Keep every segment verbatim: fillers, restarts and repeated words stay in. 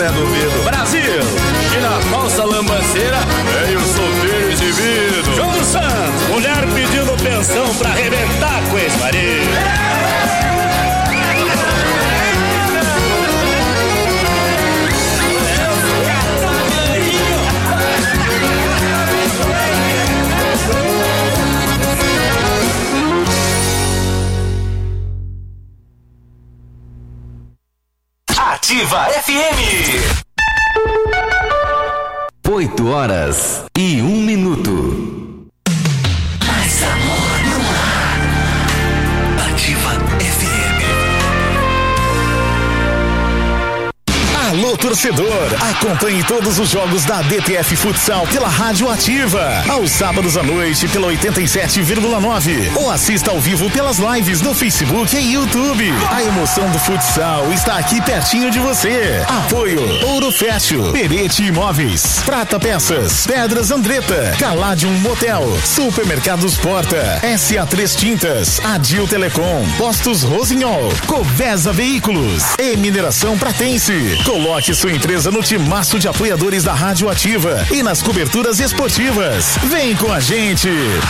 fé duvido. Brasil! E na falsa lambanceira veio solteiro indivíduo. João dos Santos, mulher pedindo pensão pra arrebentar com esse marido. Ativa F M. Oito horas e um minuto. Mais amor no ar. Ativa F M. Alô, torcedor, acompanhe todos os jogos da D T F Futsal pela Rádio Ativa, aos sábados à noite pela oitenta e sete vírgula nove, ou assista ao vivo pelas lives no Facebook e YouTube. A emoção do futsal está aqui pertinho de você. Apoio Ouro Fértil, Perete Imóveis, Prata Peças, Pedras Andretta, Caladium Motel, Supermercados Porta, S A três Tintas, Adil Telecom, Postos Rosinhol, Covesa Veículos e Mineração Pratense. Coloque sua empresa no timaço de apoiadores da Rádio Ativa e nas coberturas esportivas. Vem com a gente!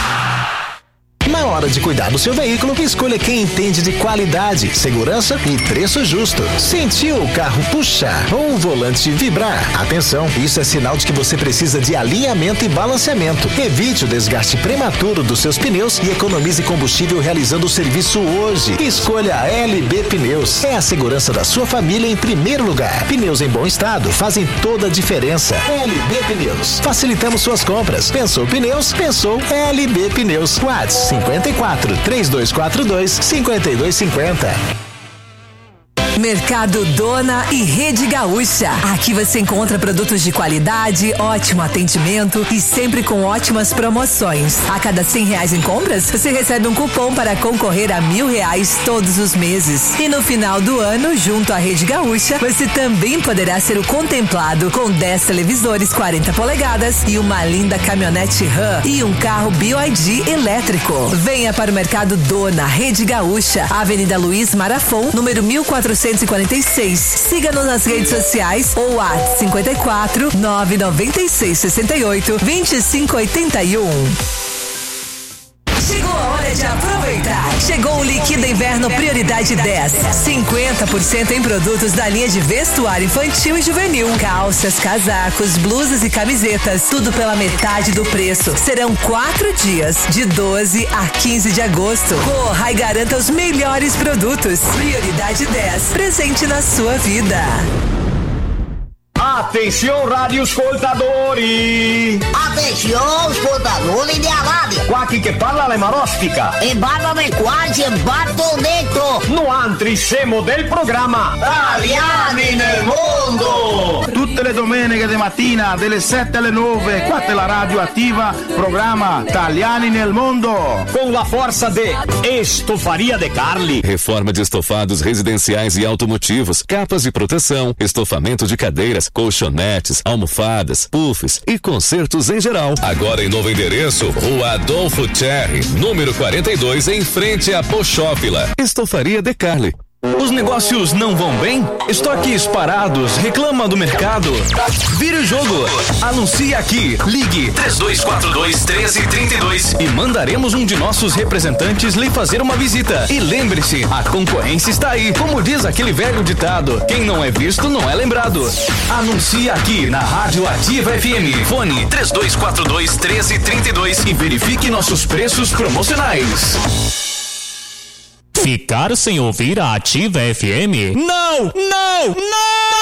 Na hora de cuidar do seu veículo, escolha quem entende de qualidade, segurança e preço justo. Sentiu o carro puxar ou o volante vibrar? Atenção, isso é sinal de que você precisa de alinhamento e balanceamento. Evite o desgaste prematuro dos seus pneus e economize combustível realizando o serviço hoje. Escolha a L B Pneus. É a segurança da sua família em primeiro lugar. Pneus em bom estado fazem toda a diferença. L B Pneus. Facilitamos suas compras. Pensou pneus? Pensou L B Pneus. WhatsApp cinquenta e quatro, três dois quatro dois, cinquenta e dois cinquenta. Mercado Dona e Rede Gaúcha. Aqui você encontra produtos de qualidade, ótimo atendimento e sempre com ótimas promoções. A cada cem reais em compras, você recebe um cupom para concorrer a mil reais todos os meses. E no final do ano, junto à Rede Gaúcha, você também poderá ser o contemplado com dez televisores quarenta polegadas e uma linda caminhonete RAM e um carro B Y D elétrico. Venha para o Mercado Dona, Rede Gaúcha, Avenida Luiz Marafon, número mil quatrocentos e quarenta e seis. Siga-nos nas redes sociais ou WhatsApp cinquenta e quatro, nove nove seis, sessenta e oito, vinte e cinco oitenta e um. Chegou a hora de aproveitar. Chegou o Liquida Inverno Prioridade dez. cinquenta por cento em produtos da linha de vestuário infantil e juvenil. Calças, casacos, blusas e camisetas. Tudo pela metade do preço. Serão quatro dias, de doze a quinze de agosto. Corra e garanta os melhores produtos. Prioridade dez. Presente na sua vida. Atenção, rádio ascoltatori! Atenção, ascoltatori di Aladdin! Qua chi che parla le marostica! E parlano quasi battonetto! No antrissemo del programma Italiani nel mondo! Tutte le domeniche di mattina, dalle sette alle nove, qua è la radio attiva, programma Italiani nel mondo! Com la forza de Estofaria de Carli! Reforma de estofados residenciais e automotivos, capas de proteção, estofamento de cadeiras, colchonetes, almofadas, puffs e consertos em geral. Agora em novo endereço, Rua Adolfo Cherry, número quarenta e dois, em frente a Pochópila. Estofaria de Carli. Os negócios não vão bem? Estoques parados? Reclama do mercado? Vire o jogo! Anuncie aqui. Ligue três dois quatro dois, um três três dois e mandaremos um de nossos representantes lhe fazer uma visita. E lembre-se, a concorrência está aí. Como diz aquele velho ditado, quem não é visto não é lembrado. Anuncie aqui na Rádio Ativa F M. Fone três dois quatro dois, um três três dois e verifique nossos preços promocionais. Ficar sem ouvir a Ativa F M? Não! Não! Não!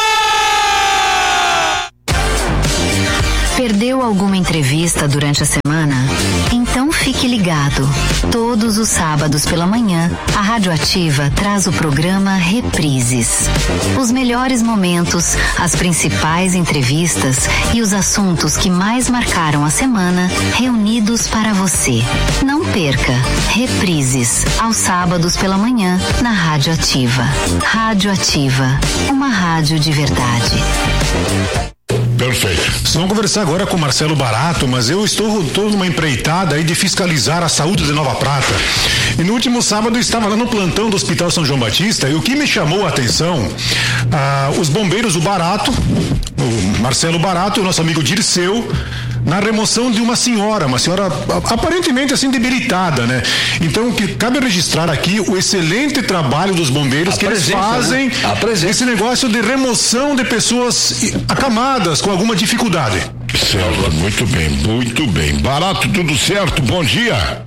Perdeu alguma entrevista durante a semana? Então fique ligado. Todos os sábados pela manhã, a Rádio Ativa traz o programa Reprises. Os melhores momentos, as principais entrevistas e os assuntos que mais marcaram a semana, reunidos para você. Não perca. Reprises, aos sábados pela manhã, na Rádio Ativa. Rádio Ativa, uma rádio de verdade. Perfeito. Vocês vão conversar agora com o Marcelo Barato, mas eu estou toda numa empreitada aí de fiscalizar a saúde de Nova Prata. E no último sábado eu estava lá no plantão do Hospital São João Batista e o que me chamou a atenção, ah, os bombeiros, o Barato, o Marcelo Barato e o nosso amigo Dirceu, na remoção de uma senhora, uma senhora aparentemente assim debilitada, né? Então, que cabe registrar aqui o excelente trabalho dos bombeiros a que presença, eles fazem, né? Esse negócio de remoção de pessoas acamadas com alguma dificuldade. Certo, muito bem, muito bem. Barato, tudo certo? Bom dia.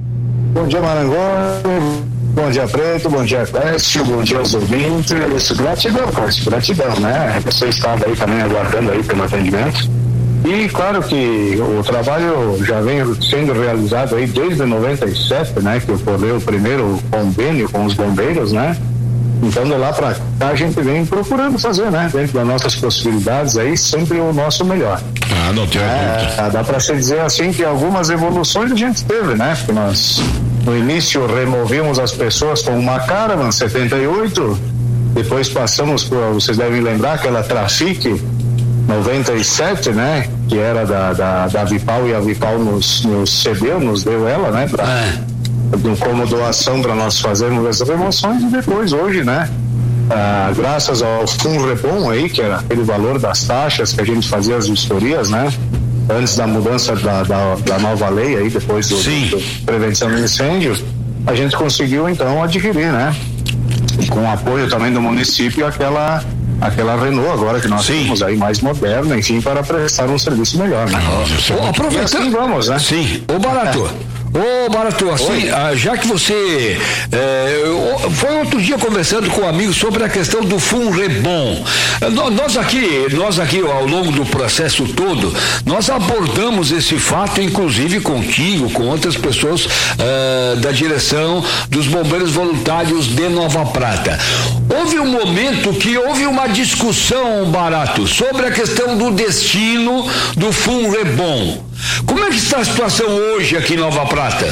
Bom dia, Marangoni. Bom dia, Preto. Bom dia, Clécio. Bom dia aos ouvintes. Gratidão, Clécio. Gratidão, né? Você estava aí também aguardando aí pelo atendimento. E claro que o trabalho já vem sendo realizado aí desde noventa e sete, né? Que ocorreu o primeiro convênio com os bombeiros, né? Então de lá para cá a gente vem procurando fazer, né? Dentro das nossas possibilidades aí, sempre o nosso melhor. Ah, não tem é, dá para se dizer assim que algumas evoluções a gente teve, né? Porque nós no início removemos as pessoas com uma Caravan setenta e oito, depois passamos por, vocês devem lembrar, aquela Trafic noventa e sete, né? Que era da, da, da Vipal, e a Vipal nos, nos cedeu, nos deu ela, né? Pra, é. Como doação para nós fazermos as remoções, e depois hoje, né? Ah, graças ao FUNREBOM aí, que era aquele valor das taxas que a gente fazia as vistorias, né? Antes da mudança da, da, da nova lei aí, depois do, do prevenção do incêndio, a gente conseguiu então adquirir, né? Com o apoio também do município, aquela aquela Renault agora que nós Sim. temos aí mais moderna, enfim, para prestar um serviço melhor, né? Oh, aproveitando, assim vamos, né? Sim. Ô Barato, ô Barato, assim, ah, já que você eh, foi outro dia conversando com um amigo sobre a questão do FUNREBOM. Nós aqui, nós aqui ao longo do processo todo, nós abordamos esse fato, inclusive contigo, com outras pessoas uh, da direção dos bombeiros voluntários de Nova Prata. Houve um momento que houve uma discussão, Barato, sobre a questão do destino do FUNREBOM. Como é que está a situação hoje aqui em Nova Prata?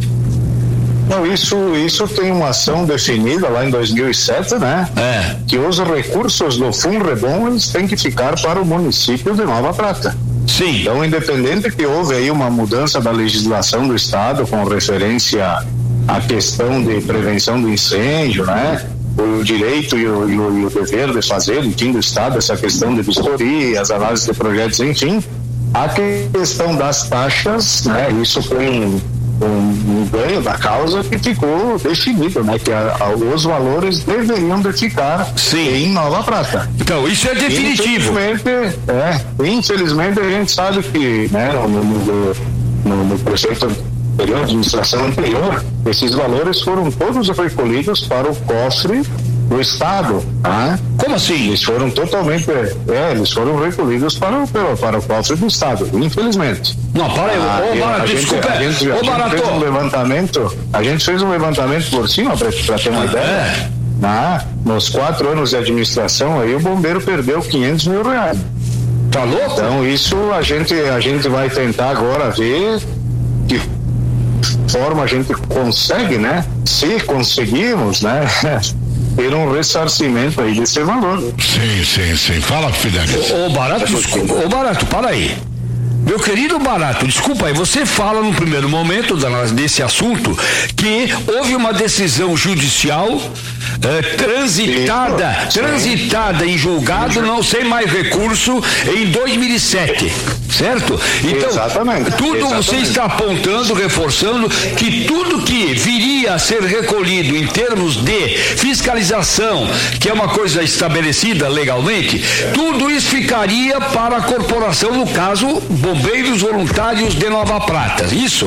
Não, isso, isso tem uma ação definida lá em dois mil e sete, né? É. Que os recursos do FUNREBOM, eles têm que ficar para o município de Nova Prata. Sim. Então, independente que houve aí uma mudança da legislação do estado com referência à questão de prevenção do incêndio, né? O direito e o, e o, e o dever de fazer, enfim, do estado, essa questão de vistorias, análise de projetos, enfim, a questão das taxas, né? Isso foi um Um, um ganho da causa que ficou definido, né? Que a, a, os valores deveriam de ficar Sim. em Nova Prata. Então, isso é definitivo. Infelizmente, é, infelizmente a gente sabe que, né, no, no, no, no prefeito anterior, administração anterior, esses valores foram todos recolhidos para o cofre do estado, tá? Como assim? Eles foram totalmente, é, eles foram recolhidos para o, para, para o cofre do estado, infelizmente. Não, para aí, ah, ô Barato, desculpa, a gente, a ô gente Barato. fez um levantamento, a gente fez um levantamento por cima, para ter uma ah, ideia, é. Na, nos quatro anos de administração, aí o bombeiro perdeu quinhentos mil reais. Tá louco? Então isso a gente, a gente vai tentar agora ver que forma a gente consegue, né? Se conseguimos, né? Ter um ressarcimento aí desse valor. Sim, sim, sim. Fala, Fidelis. Ô, Barato, desculpa, ô Barato, para aí. Meu querido Barato, desculpa aí, você fala no primeiro momento desse assunto que houve uma decisão judicial eh, transitada, sim, transitada em julgado, não sem mais recurso, em dois mil e sete, certo? Então, exatamente, tudo exatamente. Você está apontando, reforçando que tudo que viria a ser recolhido em termos de fiscalização, que é uma coisa estabelecida legalmente, tudo isso ficaria para a corporação, no caso, Bombeiros Voluntários de Nova Prata, isso?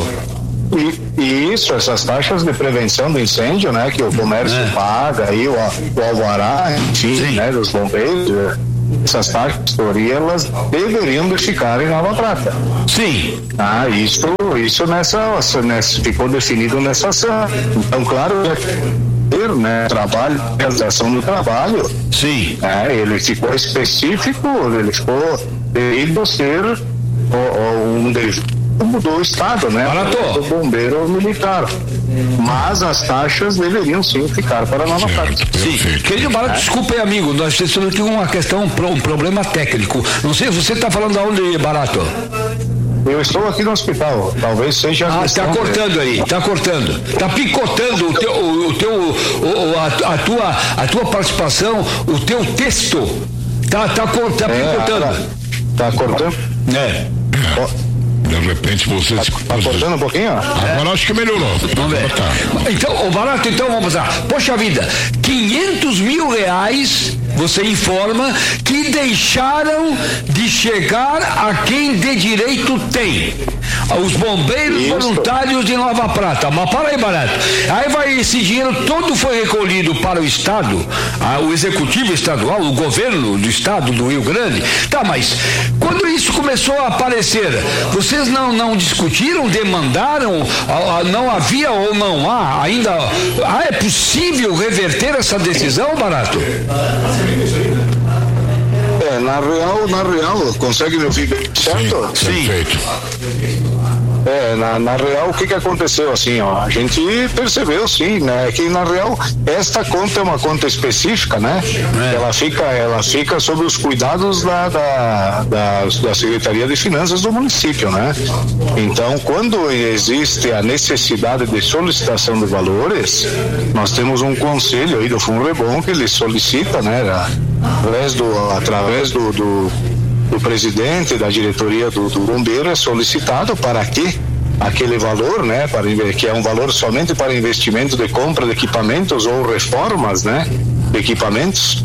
E, e isso, essas taxas de prevenção do incêndio, né, que o comércio é. paga, aí o, o alvará, enfim, Sim. né, dos bombeiros, essas taxas, elas deveriam de ficar em Nova Prata. Sim. Ah, isso, isso nessa, nessa, ficou definido nessa ação. Então, claro, ter, né, trabalho, realização do trabalho. Sim. É, ele ficou específico, ele ficou devido ser ou, ou um dever do Estado, né? Do bombeiro militar. Mas as taxas deveriam sim ficar para a Nova Prata. Sim. Querido Barato, é? Desculpa aí, amigo, nós estamos aqui com uma questão, um problema técnico. Não sei, você está falando aonde, Barato? Eu estou aqui no hospital, talvez seja. Ah, está cortando de... aí, está cortando, está picotando o teu, o, o teu, o, a, a tua, a tua participação, o teu texto, tá, tá, tá é, picotando. Tá cortando? É. Oh. De repente você tá, se... tá cortando um pouquinho? Agora é. Acho que melhorou. Vamos ver. Tá. Então, o Barato, então vamos lá. Poxa vida, quinhentos mil reais, você informa que deixaram de chegar a quem de direito tem. Os bombeiros Isso. voluntários de Nova Prata. Mas para aí, Barato. Aí vai esse dinheiro todo foi recolhido para o Estado, a, o Executivo Estadual, o governo do Estado do Rio Grande. Tá, mas quando isso começou a aparecer, vocês não, não discutiram, demandaram, a, a, não havia ou não há ainda. Ah, é possível reverter essa decisão, Barato? É, na real, na real, consegue me ouvir certo? Sim, sim. Perfeito. É, na, na real, o que que aconteceu, assim, ó, a gente percebeu, sim, né, que na real, esta conta é uma conta específica, né, é. ela fica, ela fica sob os cuidados da, da, da, da Secretaria de Finanças do município, né, então, quando existe a necessidade de solicitação de valores, nós temos um conselho aí do Funrebom que ele solicita, né, através do, através do, do do presidente da diretoria do, do bombeiro é solicitado para que aquele valor, né, para, que é um valor somente para investimento de compra de equipamentos ou reformas, né, de equipamentos.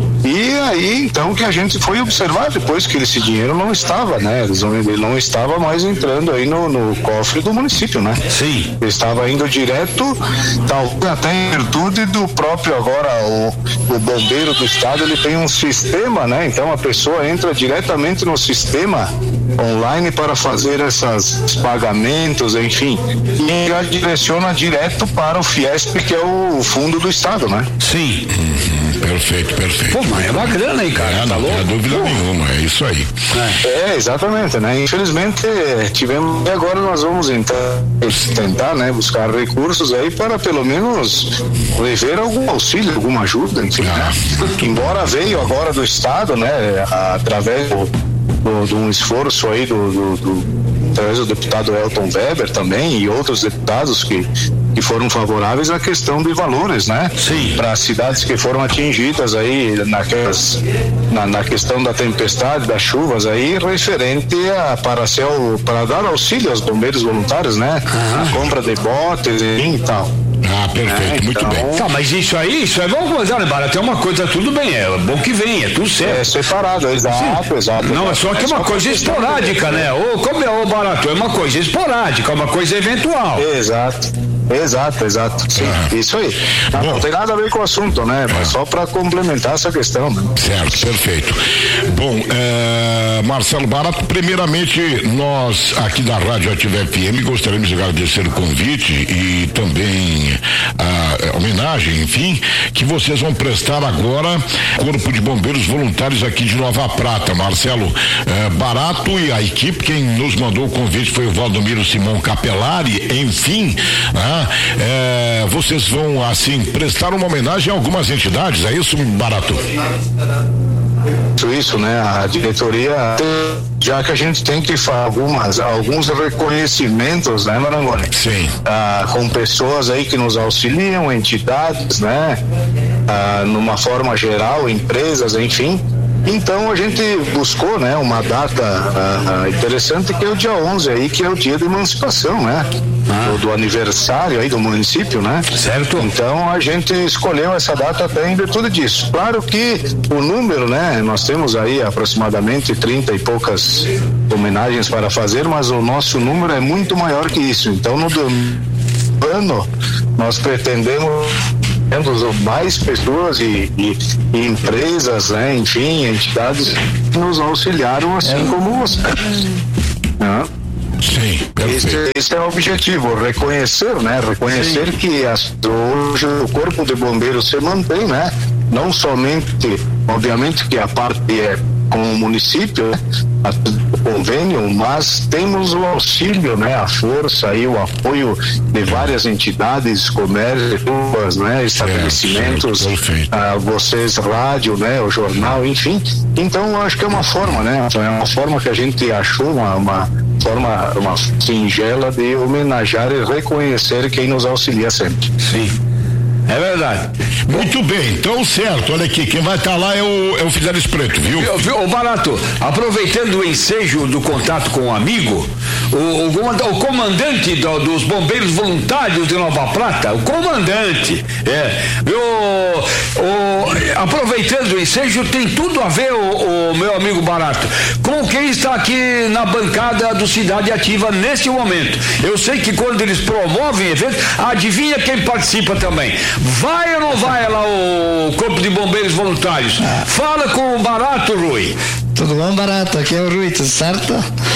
E aí, então, que a gente foi observar depois que esse dinheiro não estava, né? Ele não estava mais entrando aí no, no cofre do município, né? Sim. Ele estava indo direto, talvez até em virtude do próprio agora, o, o bombeiro do estado, ele tem um sistema, né? Então a pessoa entra diretamente no sistema online para fazer esses pagamentos, enfim, e já direciona direto para o Fiesp, que é o fundo do estado, né? Sim. Uhum, perfeito, perfeito. Pô, mas é uma grana aí, cara. É, tá não louco? tem dúvida Pô. nenhuma, é isso aí. É. é, exatamente, né? Infelizmente tivemos, e agora nós vamos então tentar, né, buscar recursos aí para pelo menos rever algum auxílio, alguma ajuda, enfim, ah. né? Embora veio agora do estado, né, através do, do, de um esforço aí do, do, do através do deputado Elton Weber também e outros deputados que, que foram favoráveis à questão de valores, né? Sim. Para as cidades que foram atingidas aí naquelas, na, na questão da tempestade, das chuvas aí, referente a para, ser, para dar auxílio aos bombeiros voluntários, né? Ah. A compra de botes e tal. Ah, perfeito, é, muito então... bem. Tá, mas isso aí, isso é bom coisa, né, Barato? É uma coisa, tudo bem, é bom que venha, tudo certo. É separado, exato, Sim. exato. Não, é só que é uma coisa esporádica, né? Ou como é o Barato? É uma coisa esporádica, é uma coisa eventual. Exato. Exato, exato. Sim, ah. isso aí. Não, não tem nada a ver com o assunto, né? Mas ah. só para complementar essa questão. Né? Certo, perfeito. Bom, é, Marcelo Barato, primeiramente, nós aqui da Rádio Ativa F M gostaríamos de agradecer o convite e também a, a homenagem, enfim, que vocês vão prestar agora Corpo de Bombeiros Voluntários aqui de Nova Prata. Marcelo é, Barato e a equipe, quem nos mandou o convite foi o Valdomiro Simão Capelari, enfim, né? É, vocês vão assim prestar uma homenagem a algumas entidades, é isso, Barato? Isso, né? A diretoria, já que a gente tem que fazer algumas, alguns reconhecimentos, né, Marangoni? Sim. Ah, com pessoas aí que nos auxiliam, entidades, né? Ah, numa forma geral, empresas, enfim. Então a gente buscou, né, uma data uh, interessante, que é o dia onze aí, que é o dia da emancipação, né? Ah. Do, do aniversário aí do município, né? Certo. Então a gente escolheu essa data até em virtude disso. Claro que o número, né? Nós temos aí aproximadamente trinta e poucas homenagens para fazer, mas o nosso número é muito maior que isso. Então no ano nós pretendemos mais pessoas e, e, e empresas, né, enfim, entidades que nos auxiliaram, assim é. como você. Ah. Sim, esse, esse é o objetivo, reconhecer, né? Reconhecer Sim. que as, hoje o Corpo de Bombeiros se mantém, né? Não somente, obviamente que a parte é com o município, né? O convênio, mas temos o auxílio, né? A força e o apoio de várias entidades, comércios, né? Estabelecimentos, certo, certo, ah, vocês, rádio, né? O jornal, enfim. Então, eu acho que é uma forma, né? É uma forma que a gente achou, uma, uma forma, uma singela de homenagear e reconhecer quem nos auxilia sempre. Sim. É verdade. Muito bem, então certo, olha aqui, quem vai estar tá lá é o, é o Fidelis Preto, viu? Ô Barato, aproveitando o ensejo do contato com um amigo, o, o, o comandante do, dos bombeiros voluntários de Nova Prata, o comandante, é, o, o, aproveitando o ensejo, tem tudo a ver, o, o meu amigo Barato, com quem está aqui na bancada do Cidade Ativa nesse momento. Eu sei que quando eles promovem eventos, adivinha quem participa também? Vai ou não vai lá o Corpo de Bombeiros Voluntários? Ah. Fala com o Barato, Rui. Tudo bom, Barato? Aqui é o Rui, tudo certo?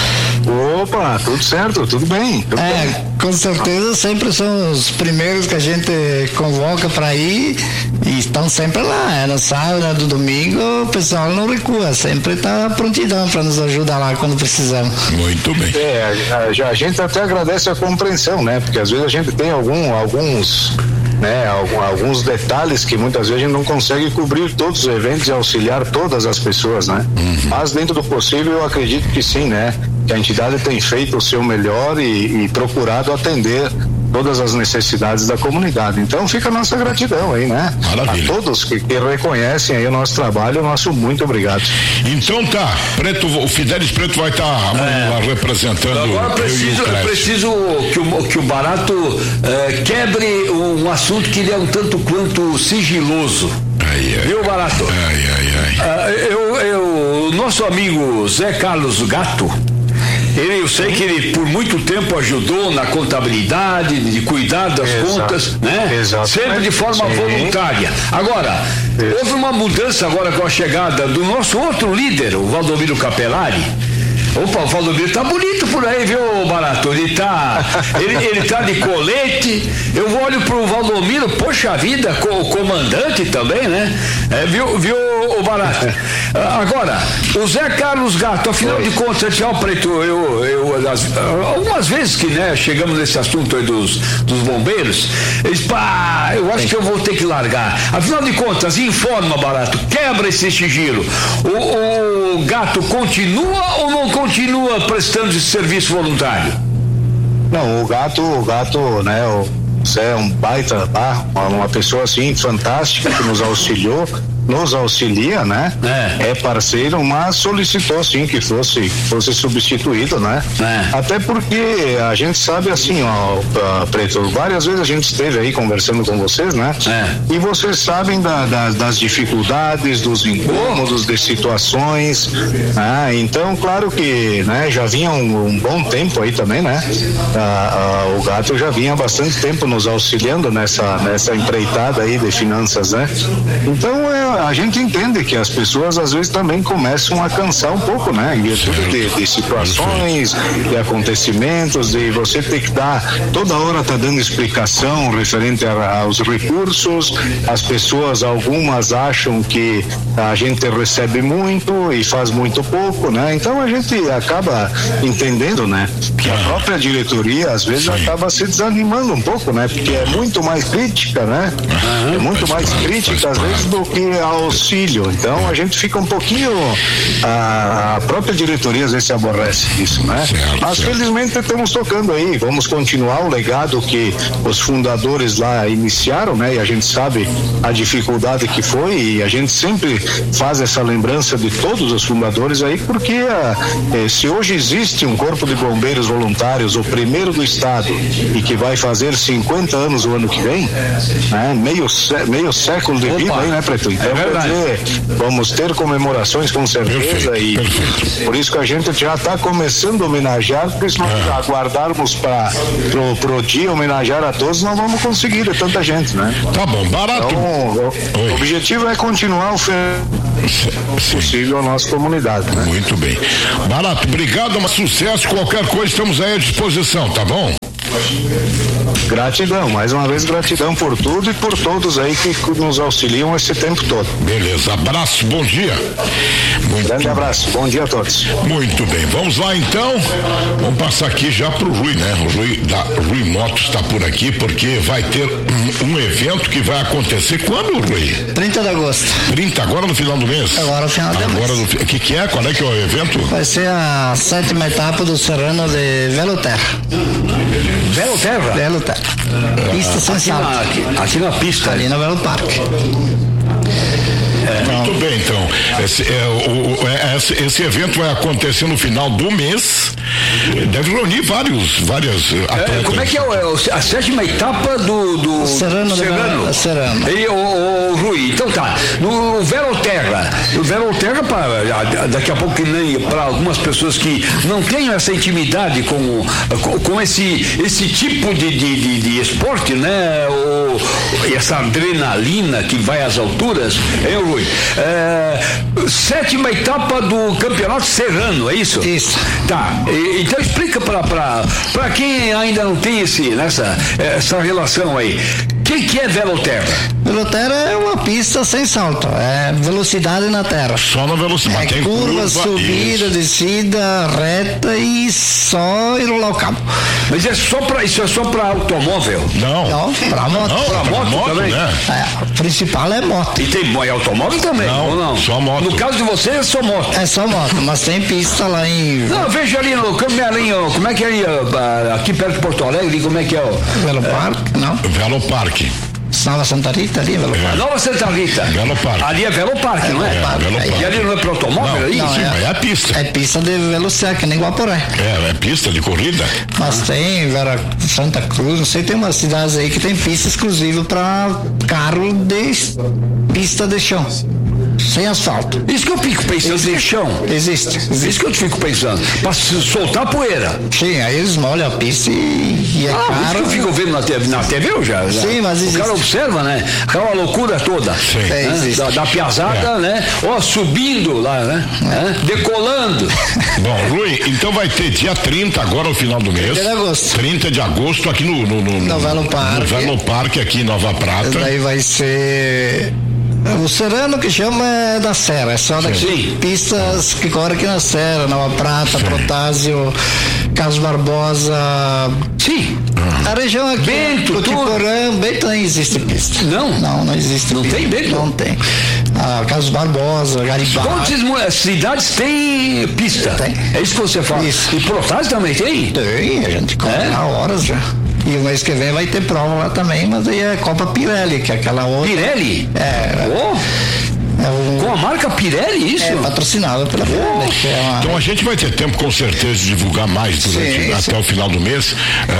Opa, tudo certo, tudo bem. Tudo é, bem. Com certeza sempre são os primeiros que a gente convoca para ir e estão sempre lá. É no sábado, no domingo, o pessoal não recua, sempre está prontidão para nos ajudar lá quando precisamos. Muito bem. É, a, a gente até agradece a compreensão, né? Porque às vezes a gente tem algum, alguns. Né, alguns detalhes que muitas vezes a gente não consegue cobrir todos os eventos e auxiliar todas as pessoas, né? Uhum. Mas dentro do possível eu acredito que sim, né? Que a entidade tem feito o seu melhor e, e procurado atender todas as necessidades da comunidade. Então fica a nossa gratidão aí, né? Maravilha. A todos que, que reconhecem aí o nosso trabalho, o nosso muito obrigado. Então tá, Preto, o Fidelis Preto vai estar tá, é. lá representando. Agora preciso, eu preciso que o, que o Barato eh, quebre um assunto que ele é um tanto quanto sigiloso. Ai, ai. Viu, Barato? Ai, ai, ai. Uh, eu, eu, nosso amigo Zé Carlos Gato, ele, eu sei que ele por muito tempo ajudou na contabilidade, de cuidar das Exato. contas, né? Exato. Sempre de forma Sim. voluntária. Agora, Isso. houve uma mudança agora com a chegada do nosso outro líder, o Valdomiro Capelari. Opa, o Valdomiro tá bonito por aí, viu, Barato? Ele tá, ele, ele tá de colete. Eu olho pro Valdomiro, poxa vida, o comandante também, né? É, viu, viu, o Barato? Agora, o Zé Carlos Gato, afinal de contas, tchau, Preto, eu, eu, as, algumas vezes que, né, chegamos nesse assunto aí dos, dos bombeiros, eles, pá, eu acho que eu vou ter que largar. Afinal de contas, informa, Barato, quebra esse sigilo. O, o Gato continua ou não continua prestando esse serviço voluntário? Não, o Gato, o Gato, né, o Zé é um baita, tá? Uma pessoa assim fantástica que nos auxiliou, nos auxilia, né? É. é parceiro, mas solicitou sim que fosse, fosse substituído, né? É. Até porque a gente sabe assim, ó, Preto, várias vezes a gente esteve aí conversando com vocês, né? É. E vocês sabem da, da, das dificuldades, dos incômodos, de situações, né? Então, claro que, né? Já vinha um, um bom tempo aí também, né? Ah, ah, o Gato já vinha há bastante tempo nos auxiliando nessa, nessa empreitada aí de finanças, né? Então, é a gente entende que as pessoas às vezes também começam a cansar um pouco, né? Em virtude de, de situações, de acontecimentos, de você ter que dar, toda hora tá dando explicação referente a, aos recursos. As pessoas, algumas acham que a gente recebe muito e faz muito pouco, né? Então a gente acaba entendendo, né? Que a própria diretoria às vezes Sim. acaba se desanimando um pouco, né? Porque é muito mais crítica, né? É muito mais crítica às vezes do que auxílio. Então a gente fica um pouquinho, a, a própria diretoria às vezes se aborrece disso, né? Certo, Mas certo. felizmente estamos tocando aí, vamos continuar o legado que os fundadores lá iniciaram, né? E a gente sabe a dificuldade que foi e a gente sempre faz essa lembrança de todos os fundadores aí, porque eh, se hoje existe um corpo de bombeiros voluntários, o primeiro do estado, e que vai fazer cinquenta anos o ano que vem, né? Meio, meio século de Opa. vida aí, né, Preto? Então, é quer dizer, vamos ter comemorações com certeza perfeito, e perfeito. Por isso que a gente já está começando a homenagear, porque se nós é. aguardarmos para pro, pro dia homenagear a todos, não vamos conseguir de tanta gente, né? Tá bom, Barato. Então, o, o objetivo é continuar o possível a nossa comunidade, né? Muito bem. Barato, obrigado, um sucesso, qualquer coisa estamos aí à disposição, tá bom? Gratidão, mais uma vez gratidão por tudo e por todos aí que nos auxiliam esse tempo todo. Beleza, abraço, bom dia. Muito Grande bem. abraço, bom dia a todos. Muito bem, vamos lá então, vamos passar aqui já pro Rui, né? O Rui da Rui Motos está por aqui porque vai ter um, um evento que vai acontecer quando, Rui? trinta de agosto. trinta, agora no final do mês? Agora no final do mês. Agora, o que que é? Qual é que é o evento? Vai ser a sétima etapa do Serrano de Veloterra. Veloterra? Veloterra. Pista sem aqui, na, aqui, aqui na pista. Ali no Velo Parque. É, muito bem, então. Esse, é, o, é, esse, esse evento vai acontecer no final do mês. Deve reunir vários, várias atletas. É, como é que é, o, a sétima etapa do, do Serrano? Serrano. Serrano. E o, o, Rui, então tá. No Veloterra. O Veloterra, pra, daqui a pouco, para algumas pessoas que não tenham essa intimidade com, com, com esse, esse tipo de, de, de, de esporte, né? O, essa adrenalina que vai às alturas, hein, Rui? É, sétima etapa do Campeonato Serrano, é isso? Isso. Tá. E, então explica para quem ainda não tem esse, nessa, essa relação aí. O que, que é Veloterra? Veloterra é uma pista sem salto, é velocidade na terra. Só na velocidade. É tem curva, curva, subida, isso. descida, reta e só enrolar o cabo. Mas é só pra, isso é só para automóvel? Não. Não, para moto. Não, para moto, moto também? Né? É, o principal é moto. E tem é automóvel também? Não, ou não? Só moto. No caso de você é só moto? É só moto, mas tem pista lá em... Não, veja ali no Camelinho, como é que é aí, aqui perto de Porto Alegre, como é que é o... Velo Parque, não? Velo Parque. Nova Santa Rita ali, Velo Parque. Nova Santa Rita. Velo Parque. Ali é Velo Parque, é, não é? é Velo Parque. E ali não é para automóvel? Não, aí? não, sim, é, é a pista. É pista de velocidade, que nem Guaporé. É, é pista de corrida. Mas tem Vera, Santa Cruz, não sei, tem umas cidades aí que tem pista exclusiva para carro de pista de chão. Sem asfalto. Isso que eu fico pensando existe. em chão. Existe, existe. Isso que eu fico pensando. Para soltar poeira. Sim, aí eles molham a pista e, e é ah, caro. Isso que eu fico vendo na T V, na T V eu já, já. Sim, mas existe. O cara observa, né? Aquela loucura toda. Sim. Né? É, existe. Da, da piazada, é. né? Ó, subindo lá, né? É. Decolando. Bom, Rui, então vai ter dia trinta, agora no final do mês. trinta de agosto. trinta de agosto aqui no... No, no, no Velo Parque. No Velo Parque, aqui em Nova Prata. Daí vai ser... O Serrano que chama é da Serra, é só daqui. Pistas que correm aqui na Serra, Nova Prata, Sim. Protásio, Carlos Barbosa. Sim. A região aqui. Bento, Cotiporã, Bento não existe pista. Não? Não, não existe não pista. Não tem Bento? Não tem. Ah, Carlos Barbosa, Garibaldi. Quantas cidades tem pista? Tem. É isso que você fala. Isso. E Protásio também tem? Tem, a gente corre é? há horas já. E o mês que vem vai ter prova lá também, mas aí é Copa Pirelli, que é aquela outra. Pirelli? É. Oh. É um... Com a marca Pirelli, isso? É patrocinado pela Pirelli. Oh. É uma... Então a gente vai ter tempo com certeza de divulgar mais durante, sim, até sim. o final do mês.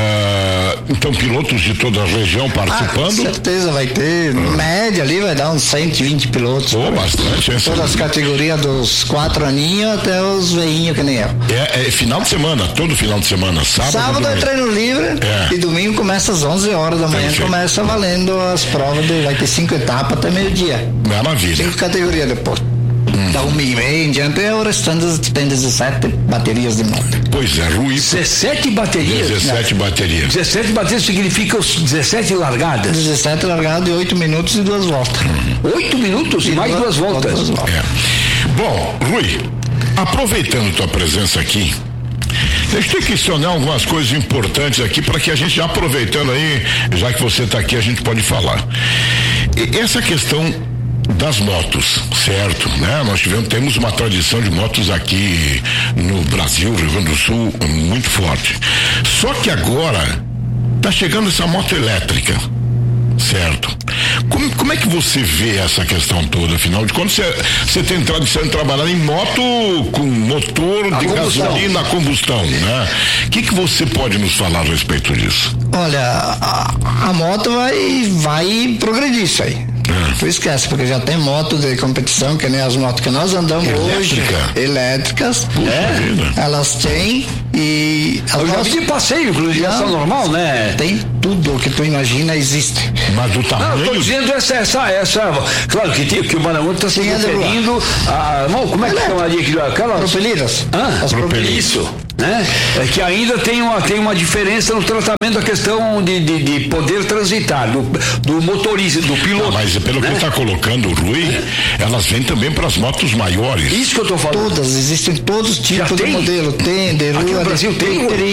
Uh, então pilotos de toda a região participando. Ah, com certeza vai ter, ah. média ali vai dar uns cento e vinte pilotos. Oh, bastante. Todas essa... as categorias dos quatro aninhos até os veinhos que nem eu. É, é final de semana, todo final de semana, sábado. Sábado é treino livre é. e domingo começa às onze horas da manhã, começa valendo as provas, de, vai ter cinco etapas até meio-dia. Maravilha. Cinco categorias depois. Hum. Da uma e meia em diante, o restante tem dezessete baterias de moto. Pois é, Rui. dezessete baterias? dezessete Não. baterias. dezessete baterias significa os dezessete largadas? dezessete largadas e oito minutos e duas voltas. oito hum. minutos e, e mais duas, duas voltas? Duas voltas. É. Bom, Rui, aproveitando tua presença aqui, deixa eu questionar algumas coisas importantes aqui para que a gente, aproveitando aí, já que você está aqui, a gente pode falar. E essa questão das motos, certo, né? Nós tivemos, temos uma tradição de motos aqui no Brasil, Rio Grande do Sul, muito forte. Só que agora tá chegando essa moto elétrica, certo? Como, como é que você vê essa questão toda? Afinal de contas, você, você tem tradição de trabalhar em moto com motor de gasolina a combustão, né? O que que você pode nos falar a respeito disso? Olha, a, a moto vai, vai progredir isso aí. É. Tu esquece, porque já tem moto de competição, que nem as motos que nós andamos Elétrica. hoje, elétricas. É. Elas têm e. Eu já vi de passeio, inclusive, essa normal, né? Tem tudo o que tu imagina existe. Mas o tamanho. Não, eu tô dizendo essa, essa, essa. Claro que, que o Maraúna está se referindo a. Não, como é que chamaria aquilo? Aquelas. Propelidas. Ah, as propelidas. Isso. né? É que ainda tem uma, tem uma diferença no tratamento da questão de, de, de poder transitar, do, do motorista, do piloto. Ah, mas pelo né? que está colocando o Rui, é. elas vêm também para as motos maiores. Isso que eu estou falando. Todas, existem todos os tipos de modelo. Tem, de Aqui no Brasil tem, tem